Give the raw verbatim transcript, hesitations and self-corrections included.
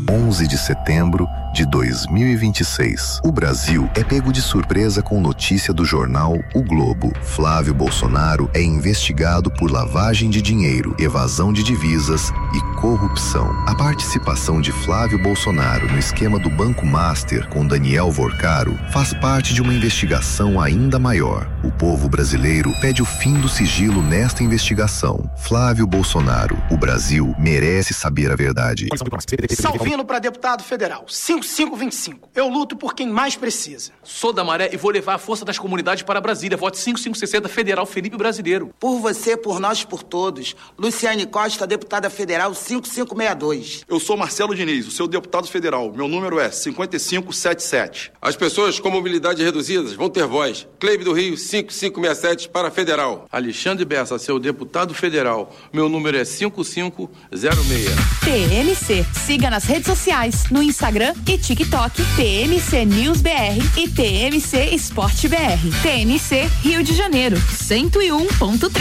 onze de setembro de dois mil e vinte e seis. O Brasil é pego de surpresa com notícia do jornal O Globo. Flávio Bolsonaro é investigado por lavagem de dinheiro, evasão de divisas e corrupção. A participação de Flávio Bolsonaro no esquema do Banco Master com Daniel Vorcaro faz parte de uma investigação ainda maior. O povo brasileiro pede o fim do sigilo nesta investigação. Flávio Bolsonaro, o Brasil merece saber a verdade. Salvino para deputado federal, cinco cinco vinte e cinco. Eu luto por quem mais precisa. Sou da Maré e vou levar a força das comunidades para Brasília. Vote cinco cinco sessenta Federal Felipe Brasileiro. Por você, por nós, por todos. Luciane Costa, deputada federal cinco cinco seis dois. Eu sou Marcelo Diniz, o seu deputado federal. Meu número é cinco cinco sete sete. As pessoas com mobilidade reduzidas vão ter voz. Cleibe do Rio, cinco cinco seis sete para federal. Alexandre Bessa, seu deputado federal. Meu número é cinco cinco zero seis. T M C. Siga nas redes sociais, no Instagram e TikTok, T M C News B R e T M C Esporte B R. T M C Rio de Janeiro, cento e um ponto três.